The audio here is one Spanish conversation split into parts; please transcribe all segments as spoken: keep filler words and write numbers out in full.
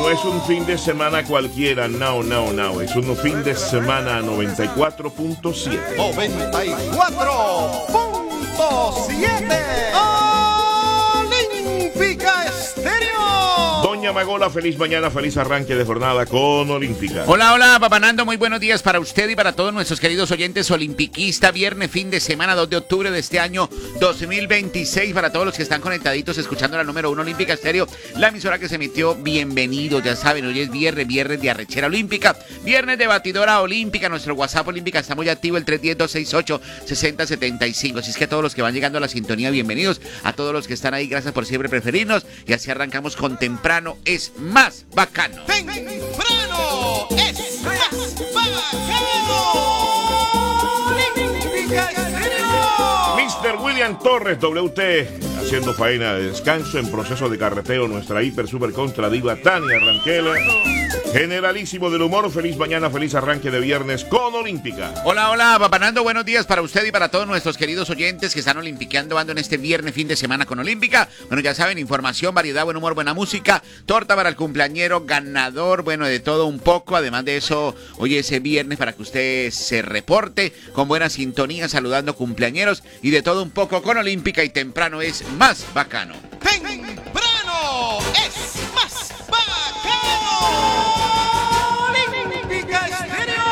no es un fin de semana cualquiera, no, no, no, es un fin de semana noventa y cuatro punto siete. noventa y cuatro punto siete. Olímpica Estéreo. Doña Magola, feliz mañana, feliz arranque de jornada con Olímpica. Hola, hola, Papá Nando, muy buenos días para usted y para todos nuestros queridos oyentes olimpiquistas. Viernes, fin de semana, dos de octubre de este año dos mil veintiséis. Para todos los que están conectaditos escuchando la número uno Olímpica Estéreo, la emisora que se emitió, bienvenidos, ya saben, hoy es viernes, viernes de arrechera olímpica, viernes de batidora olímpica. Nuestro WhatsApp olímpica está muy activo, el tres uno cero, dos seis ocho, seis cero siete cinco. Así es que a todos los que van llegando a la sintonía, bienvenidos. A todos los que están ahí, gracias por siempre preferirnos. Y así arrancamos con Temprano es Más Bacano. Temprano es más bacano. Olímpica Estéreo. mister William Torres, W T, haciendo faena de descanso en proceso de carreteo. Nuestra hiper super contra diva Tania Ranquela, generalísimo del humor. Feliz mañana, feliz arranque de viernes con Olímpica. Hola, hola, Papá Nando, buenos días para usted y para todos nuestros queridos oyentes que están olimpiqueando, ando en este viernes, fin de semana con Olímpica. Bueno, ya saben, información, variedad, buen humor, buena música, torta para el cumpleañero, ganador, bueno, de todo un poco. Además de eso, hoy es viernes para que usted se reporte con buena sintonía, saludando cumpleañeros y de todo un poco con Olímpica. Y temprano es más bacano. Temprano es más bacano. Olímpica Estéreo.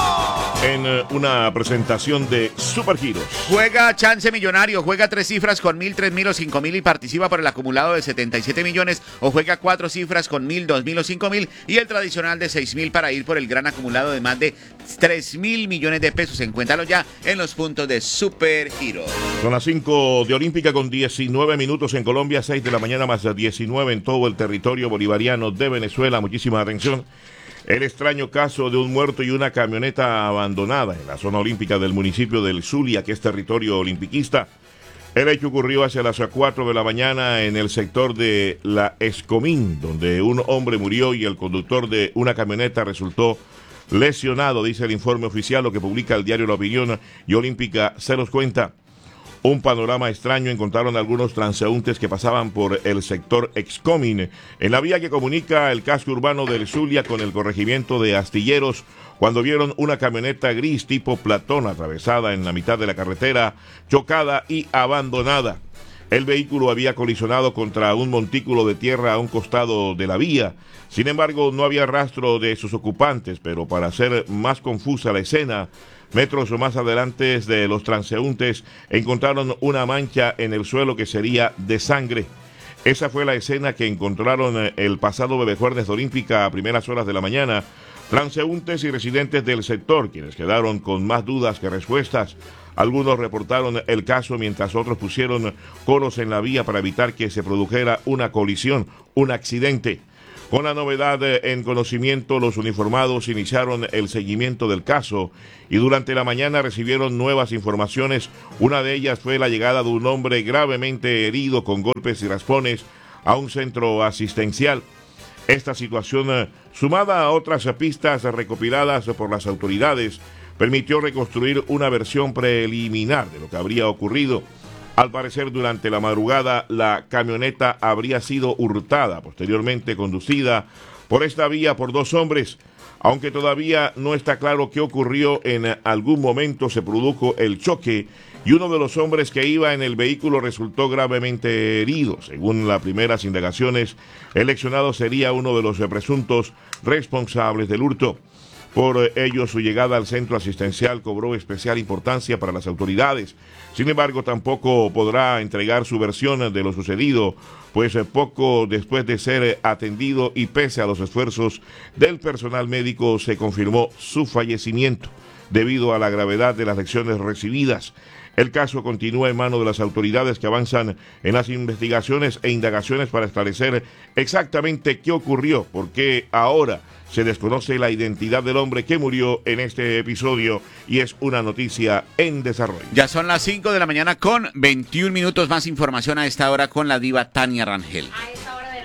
En eh, una presentación de Supergiros. Juega chance millonario, juega tres cifras con mil, tres mil o cinco mil y participa por el acumulado de setenta y siete millones, o juega cuatro cifras con mil, dos mil o cinco mil y el tradicional de seis mil para ir por el gran acumulado de más de tres mil millones de pesos. Encuéntralo ya en los puntos de Supergiros. Son las cinco de Olímpica con diecinueve minutos en Colombia, seis de la mañana más diecinueve en todo el territorio bolivariano de Venezuela. Muchísima atención. El extraño caso de un muerto y una camioneta abandonada en la zona olímpica del municipio del Zulia, que es territorio olimpiquista. El hecho ocurrió hacia las cuatro de la mañana en el sector de La Escomín, donde un hombre murió y el conductor de una camioneta resultó lesionado, dice el informe oficial, lo que publica el diario La Opinión, y Olímpica se los cuenta. Un panorama extraño encontraron algunos transeúntes que pasaban por el sector Excomín, en la vía que comunica el casco urbano del Zulia con el corregimiento de Astilleros, cuando vieron una camioneta gris tipo Platón atravesada en la mitad de la carretera, chocada y abandonada. El vehículo había colisionado contra un montículo de tierra a un costado de la vía. Sin embargo, no había rastro de sus ocupantes, pero para hacer más confusa la escena, metros más adelante de los transeúntes encontraron una mancha en el suelo que sería de sangre. Esa fue la escena que encontraron el pasado Bebejuernes de Olímpica a primeras horas de la mañana. Transeúntes y residentes del sector, quienes quedaron con más dudas que respuestas. Algunos reportaron el caso mientras otros pusieron conos en la vía para evitar que se produjera una colisión, un accidente. Con la novedad en conocimiento, los uniformados iniciaron el seguimiento del caso y durante la mañana recibieron nuevas informaciones. Una de ellas fue la llegada de un hombre gravemente herido con golpes y raspones a un centro asistencial. Esta situación, sumada a otras pistas recopiladas por las autoridades, permitió reconstruir una versión preliminar de lo que habría ocurrido. Al parecer, durante la madrugada, la camioneta habría sido hurtada, posteriormente conducida por esta vía por dos hombres. Aunque todavía no está claro qué ocurrió, en algún momento se produjo el choque y uno de los hombres que iba en el vehículo resultó gravemente herido. Según las primeras indagaciones, el lesionado sería uno de los presuntos responsables del hurto. Por ello, su llegada al centro asistencial cobró especial importancia para las autoridades. Sin embargo, tampoco podrá entregar su versión de lo sucedido, pues poco después de ser atendido y pese a los esfuerzos del personal médico, se confirmó su fallecimiento debido a la gravedad de las lesiones recibidas. El caso continúa en manos de las autoridades, que avanzan en las investigaciones e indagaciones para esclarecer exactamente qué ocurrió, porque ahora se desconoce la identidad del hombre que murió en este episodio y es una noticia en desarrollo. Ya son las cinco de la mañana con veintiún minutos. Más información a esta hora con la diva Tania Rangel. A esta hora de la mañana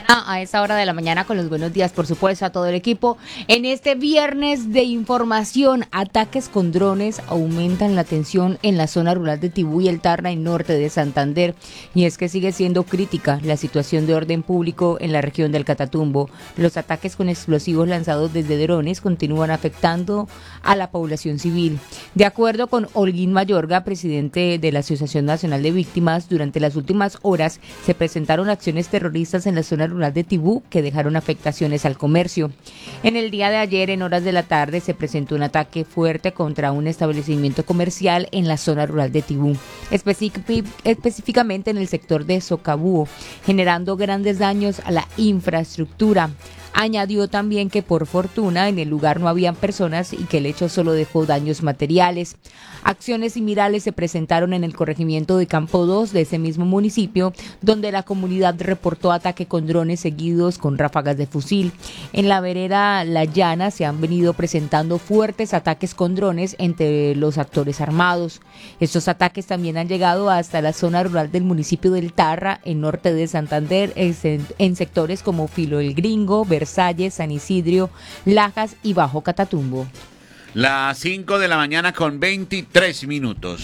A esta hora de la mañana con los buenos días, por supuesto, a todo el equipo. En este viernes de información, ataques con drones aumentan la tensión en la zona rural de Tibú y el Tarra, en norte de Santander. Y es que sigue siendo crítica la situación de orden público en la región del Catatumbo. Los ataques con explosivos lanzados desde drones continúan afectando a la población civil. De acuerdo con Holguín Mayorga, presidente de la Asociación Nacional de Víctimas, durante las últimas horas se presentaron acciones terroristas en la zona rural de Tibú que dejaron afectaciones al comercio. En el día de ayer, en horas de la tarde, se presentó un ataque fuerte contra un establecimiento comercial en la zona rural de Tibú, específic- específicamente en el sector de Socabúo, generando grandes daños a la infraestructura. Añadió también que por fortuna en el lugar no habían personas y que el hecho solo dejó daños materiales. Acciones similares se presentaron en el corregimiento de Campo dos de ese mismo municipio, donde la comunidad reportó ataque con drones seguidos con ráfagas de fusil. En la vereda La Llana se han venido presentando fuertes ataques con drones entre los actores armados. Estos ataques también han llegado hasta la zona rural del municipio del Tarra, en norte de Santander, en sectores como Filo el Gringo, Versalles, San Isidro, Lajas y Bajo Catatumbo. Las cinco de la mañana con veintitrés minutos.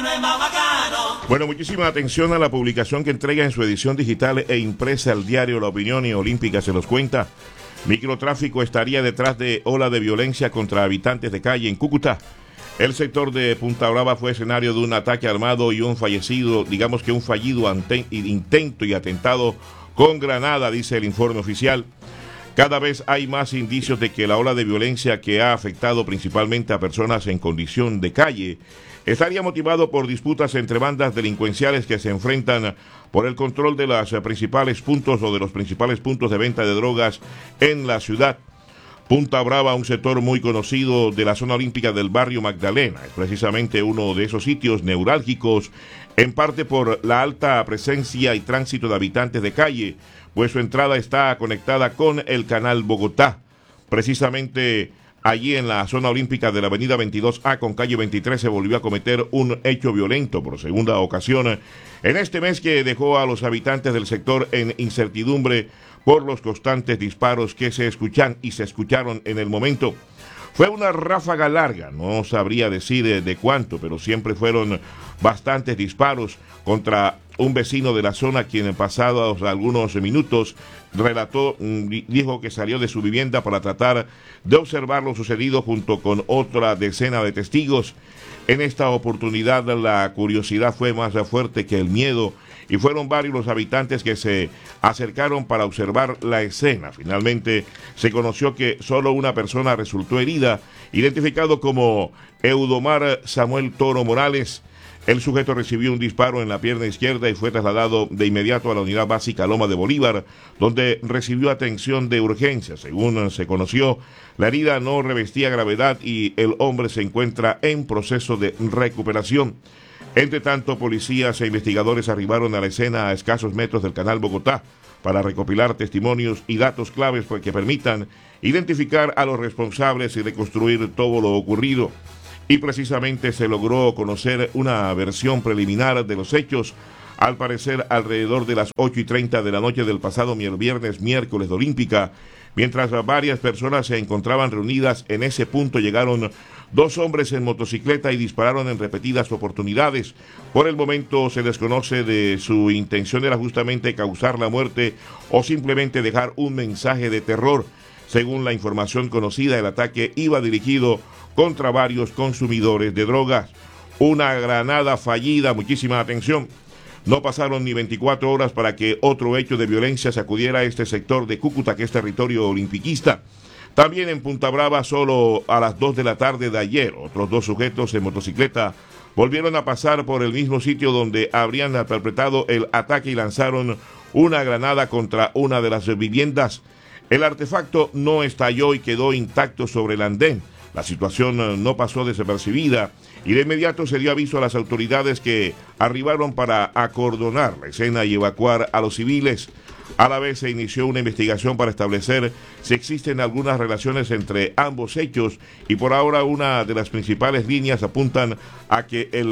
Bueno, muchísima atención a la publicación que entrega en su edición digital e impresa el diario La Opinión y Olímpica se los cuenta. Microtráfico estaría detrás de ola de violencia contra habitantes de calle en Cúcuta. El sector de Punta Brava fue escenario de un ataque armado y un fallecido, digamos que un fallido ante- intento y atentado con granada, dice el informe oficial. Cada vez hay más indicios de que la ola de violencia que ha afectado principalmente a personas en condición de calle estaría motivado por disputas entre bandas delincuenciales que se enfrentan por el control de los principales puntos o de los principales puntos de venta de drogas en la ciudad. Punta Brava, un sector muy conocido de la zona olímpica del barrio Magdalena, es precisamente uno de esos sitios neurálgicos, en parte por la alta presencia y tránsito de habitantes de calle, pues su entrada está conectada con el canal Bogotá. Precisamente allí en la zona olímpica de la avenida veintidós A con calle veintitrés se volvió a cometer un hecho violento por segunda ocasión en este mes, que dejó a los habitantes del sector en incertidumbre por los constantes disparos que se escuchan y se escucharon en el momento. Fue una ráfaga larga, no sabría decir de cuánto, pero siempre fueron bastantes disparos contra un vecino de la zona, quien pasados algunos minutos relató, dijo que salió de su vivienda para tratar de observar lo sucedido junto con otra decena de testigos. En esta oportunidad la curiosidad fue más fuerte que el miedo y fueron varios los habitantes que se acercaron para observar la escena. Finalmente se conoció que solo una persona resultó herida, identificado como Eudomar Samuel Toro Morales. El sujeto recibió un disparo en la pierna izquierda y fue trasladado de inmediato a la unidad básica Loma de Bolívar, donde recibió atención de urgencia. Según se conoció, la herida no revestía gravedad y el hombre se encuentra en proceso de recuperación. Entre tanto, policías e investigadores arribaron a la escena a escasos metros del canal Bogotá para recopilar testimonios y datos claves que permitan identificar a los responsables y reconstruir todo lo ocurrido. Y precisamente se logró conocer una versión preliminar de los hechos, al parecer alrededor de las ocho y treinta de la noche del pasado viernes miércoles de Olímpica. Mientras varias personas se encontraban reunidas en ese punto, llegaron dos hombres en motocicleta y dispararon en repetidas oportunidades. Por el momento se desconoce de su intención, era justamente causar la muerte o simplemente dejar un mensaje de terror. Según la información conocida, el ataque iba dirigido contra varios consumidores de drogas. Una granada fallida, muchísima atención. No pasaron ni veinticuatro horas para que otro hecho de violencia sacudiera a este sector de Cúcuta, que es territorio olimpiquista. También en Punta Brava, solo a las dos de la tarde de ayer, otros dos sujetos en motocicleta volvieron a pasar por el mismo sitio donde habrían perpetrado el ataque y lanzaron una granada contra una de las viviendas. El artefacto no estalló y quedó intacto sobre el andén. La situación no pasó desapercibida y de inmediato se dio aviso a las autoridades, que arribaron para acordonar la escena y evacuar a los civiles. A la vez se inició una investigación para establecer si existen algunas relaciones entre ambos hechos, y por ahora una de las principales líneas apuntan a que el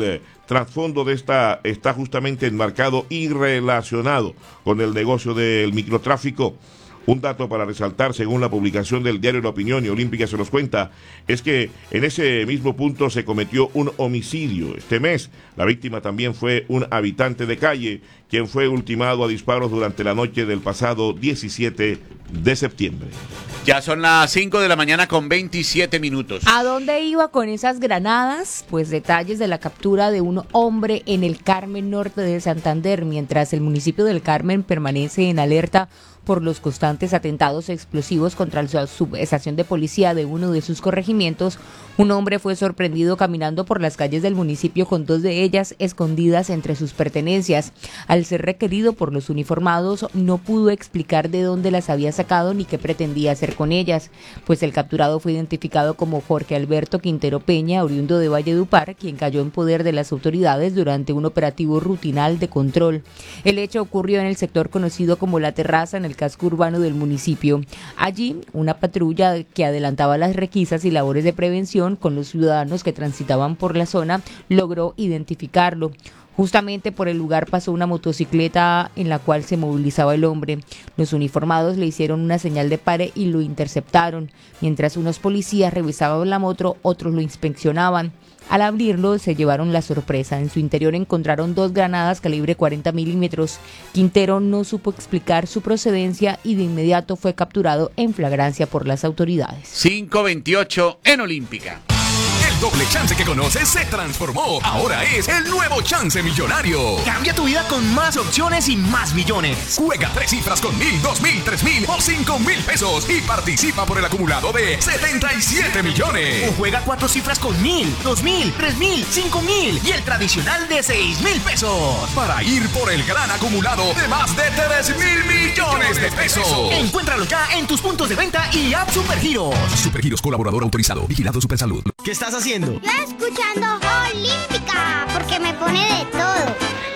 trasfondo de esta está justamente enmarcado y relacionado con el negocio del microtráfico. Un dato para resaltar, según la publicación del diario La Opinión, y Olímpica se los cuenta, es que en ese mismo punto se cometió un homicidio este mes. La víctima también fue un habitante de calle, quien fue ultimado a disparos durante la noche del pasado diecisiete de septiembre. Ya son las cinco de la mañana con veintisiete minutos. ¿A dónde iba con esas granadas? Pues detalles de la captura de un hombre en el Carmen Norte de Santander, mientras el municipio del Carmen permanece en alerta por los constantes atentados explosivos contra la subestación de policía de uno de sus corregimientos. Un hombre fue sorprendido caminando por las calles del municipio con dos de ellas escondidas entre sus pertenencias. Al ser requerido por los uniformados, no pudo explicar de dónde las había sacado ni qué pretendía hacer con ellas, pues el capturado fue identificado como Jorge Alberto Quintero Peña, oriundo de Valledupar, quien cayó en poder de las autoridades durante un operativo rutinal de control. El hecho ocurrió en el sector conocido como La Terraza, en el casco urbano del municipio. Allí, una patrulla que adelantaba las requisas y labores de prevención con los ciudadanos que transitaban por la zona logró identificarlo. Justamente por el lugar pasó una motocicleta en la cual se movilizaba el hombre. Los uniformados le hicieron una señal de pare y lo interceptaron. Mientras unos policías revisaban la moto, otros lo inspeccionaban. Al abrirlo se llevaron la sorpresa. En su interior encontraron dos granadas calibre cuarenta milímetros. Quintero no supo explicar su procedencia y de inmediato fue capturado en flagrancia por las autoridades. cinco veintiocho en Olímpica. El doble chance que conoces se transformó. Ahora es el nuevo chance millonario. Cambia tu vida con más opciones y más millones. Juega tres cifras con mil, dos mil, tres mil o cinco mil pesos y participa por el acumulado de setenta y siete millones. O juega cuatro cifras con mil, dos mil, tres mil, cinco mil y el tradicional de seis mil pesos. Para ir por el gran acumulado de más de tres mil millones de pesos. Encuéntralo ya en tus puntos de venta y app Supergiros. Supergiros, colaborador autorizado. Vigilado Supersalud. ¿Qué estás haciendo? Yo escuchando Olímpica, porque me pone de todo.